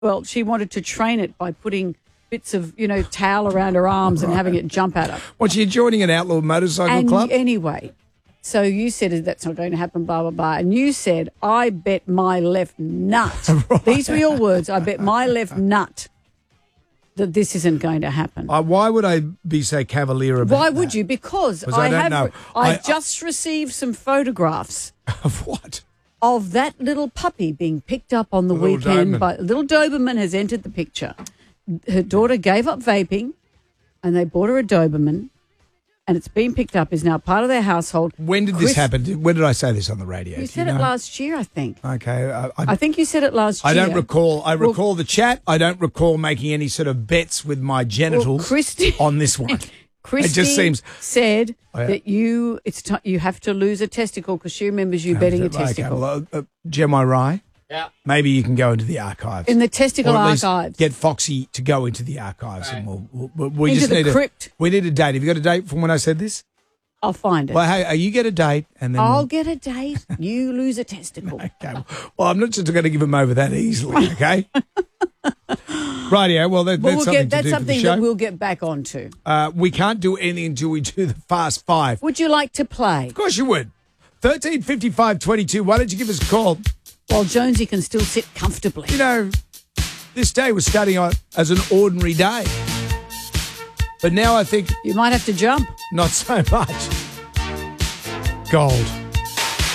Well, she wanted to train it by putting bits of, towel around her arms and having it jump at her. What, you're joining an outlaw motorcycle club? Anyway, so you said that's not going to happen, blah, blah, blah. And you said, I bet my left nut. Right. These were your words. I bet my left nut that this isn't going to happen. Why would I be so cavalier about Why that? would you? Because I don't know. I've just received some photographs Of what? of that little puppy being picked up on the weekend. Little Doberman has entered the picture. Her daughter gave up vaping and they bought her a Doberman and it's been picked up, is now part of their household. When did this happen? When did I say this on the radio? You said it last year, I think. Okay. I think you said it last year. I don't recall. I recall the chat. I don't recall making any sort of bets with my genitals on this one. Christy it just seems said that you have to lose a testicle because she remembers you betting a testicle. Okay, well, Gemma Rye, maybe you can go into the archives. In the testicle or at least archives. Get Foxy to go into the archives and we Into just the need crypt. We need a date. Have you got a date from when I said this? I'll find it. Well, hey, you get a date and then I'll get a date. You lose a testicle. Okay. Well, I'm not just going to give him over that easily, okay? Rightio. Well, that's something that's to do something for the show. that we'll get back onto. We can't do anything until we do the Fast Five. Would you like to play? Of course you would. 135522. Why don't you give us a call? While Jonesy can still sit comfortably. This day was starting out as an ordinary day. But now I think you might have to jump. not so much. Gold.